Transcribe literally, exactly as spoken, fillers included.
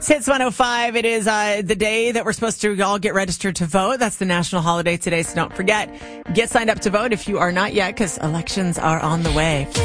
It's Hits one oh five. It is uh, the day that we're supposed to all get registered to vote. That's the national holiday today, so don't forget. Get signed up to vote if you are not yet, because elections are on the way.